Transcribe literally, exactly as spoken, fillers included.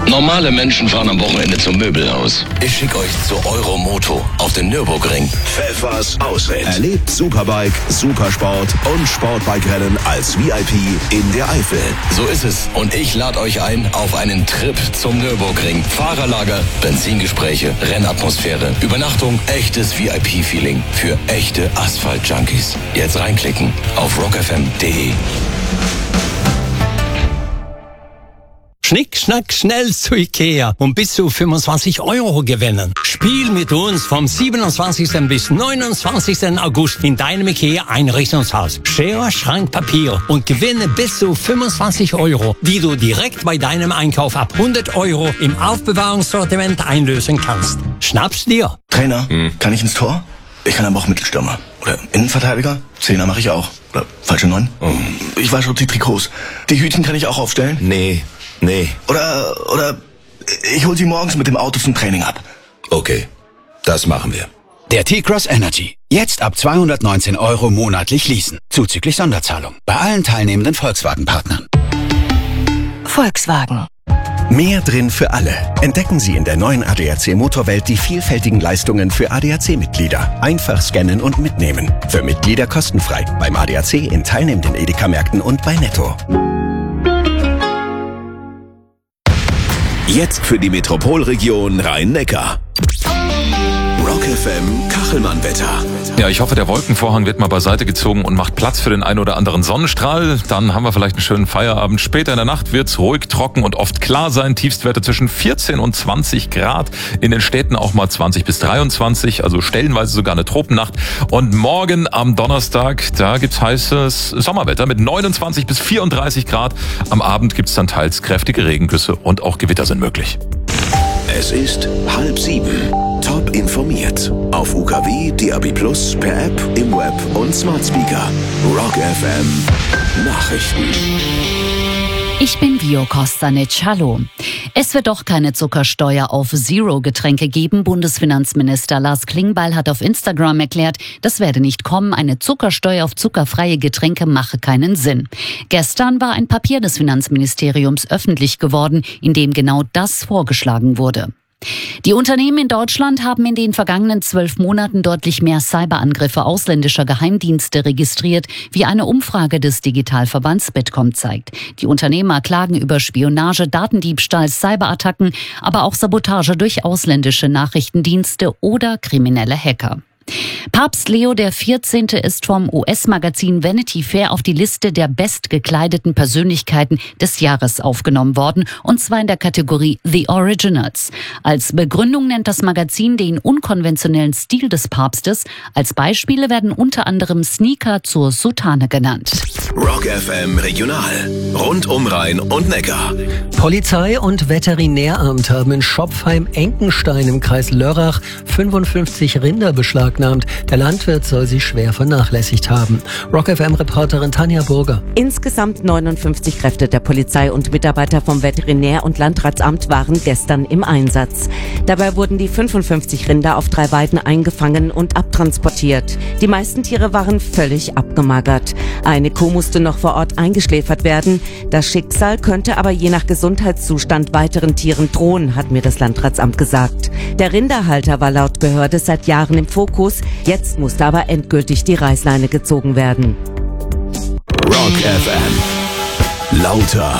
Normale Menschen fahren am Wochenende zum Möbelhaus. Ich schicke euch zu Euromoto auf den Nürburgring. Pfeffers Ausritt. Erlebt Superbike, Supersport und Sportbike-Rennen als V I P in der Eifel. So ist es. Und ich lade euch ein auf einen Trip zum Nürburgring. Fahrerlager, Benzingespräche, Rennatmosphäre, Übernachtung, echtes V I P-Feeling für echte Asphalt-Junkies. Jetzt reinklicken auf rock f m punkt d e. Schnick, schnack, schnell zu Ikea und bis zu fünfundzwanzig Euro gewinnen. Spiel mit uns vom siebenundzwanzigsten bis neunundzwanzigsten August in deinem Ikea Einrichtungshaus. Schere, Schrank, Papier und gewinne bis zu fünfundzwanzig Euro, die du direkt bei deinem Einkauf ab hundert Euro im Aufbewahrungssortiment einlösen kannst. Schnapp's dir. Trainer, hm. kann ich ins Tor? Ich kann aber auch Mittelstürmer. Oder Innenverteidiger? Zehner mache ich auch. Oder falsche Neun? Oh. Ich wasche die Trikots. Die Hütchen kann ich auch aufstellen? Nee. Nee. Oder, oder ich hol sie morgens mit dem Auto zum Training ab. Okay, das machen wir. Der T-Cross Energy. Jetzt ab zweihundertneunzehn Euro monatlich leasen. Zuzüglich Sonderzahlung. Bei allen teilnehmenden Volkswagen-Partnern. Volkswagen. Mehr drin für alle. Entdecken Sie in der neuen A D A C Motorwelt die vielfältigen Leistungen für A D A C-Mitglieder. Einfach scannen und mitnehmen. Für Mitglieder kostenfrei. Beim A D A C in teilnehmenden Edeka-Märkten und bei Netto. Jetzt für die Metropolregion Rhein-Neckar. Rock F M Kachelmann-Wetter. Ja, ich hoffe, der Wolkenvorhang wird mal beiseite gezogen und macht Platz für den einen oder anderen Sonnenstrahl. Dann haben wir vielleicht einen schönen Feierabend. Später in der Nacht wird's ruhig, trocken und oft klar sein. Tiefstwerte zwischen vierzehn und zwanzig Grad. In den Städten auch mal zwanzig bis dreiundzwanzig, also stellenweise sogar eine Tropennacht. Und morgen am Donnerstag, da gibt's heißes Sommerwetter mit neunundzwanzig bis vierunddreißig Grad. Am Abend gibt's dann teils kräftige Regengüsse und auch Gewitter sind möglich. Es ist halb sieben. Top informiert. Auf U K W, D A B plus, per App, im Web und Smart Speaker. Rock F M Nachrichten. Ich bin Vio Kostanic. Hallo. Es wird doch keine Zuckersteuer auf Zero-Getränke geben. Bundesfinanzminister Lars Klingbeil hat auf Instagram erklärt, das werde nicht kommen. Eine Zuckersteuer auf zuckerfreie Getränke mache keinen Sinn. Gestern war ein Papier des Finanzministeriums öffentlich geworden, in dem genau das vorgeschlagen wurde. Die Unternehmen in Deutschland haben in den vergangenen zwölf Monaten deutlich mehr Cyberangriffe ausländischer Geheimdienste registriert, wie eine Umfrage des Digitalverbands Bitkom zeigt. Die Unternehmer klagen über Spionage, Datendiebstahl, Cyberattacken, aber auch Sabotage durch ausländische Nachrichtendienste oder kriminelle Hacker. Papst Leo der vierzehnte ist vom U S-Magazin Vanity Fair auf die Liste der bestgekleideten Persönlichkeiten des Jahres aufgenommen worden, und zwar in der Kategorie The Originals. Als Begründung nennt das Magazin den unkonventionellen Stil des Papstes. Als Beispiele werden unter anderem Sneaker zur Soutane genannt. Rock F M Regional. Rund um Rhein und Neckar. Polizei und Veterinäramt haben in Schopfheim-Enkenstein im Kreis Lörrach fünfundfünfzig Rinder beschlagnahmt. Der Landwirt soll sie schwer vernachlässigt haben. Rock F M-Reporterin Tanja Burger. Insgesamt neunundfünfzig Kräfte der Polizei und Mitarbeiter vom Veterinär- und Landratsamt waren gestern im Einsatz. Dabei wurden die fünfundfünfzig Rinder auf drei Weiden eingefangen und abtransportiert. Die meisten Tiere waren völlig abgemagert. Eine Kuh musste noch vor Ort eingeschläfert werden. Das Schicksal könnte aber je nach Gesundheitszustand weiteren Tieren drohen, hat mir das Landratsamt gesagt. Der Rinderhalter war laut Behörde seit Jahren im Fokus. Jetzt musste aber endgültig die Reißleine gezogen werden. Rock F M. Lauter.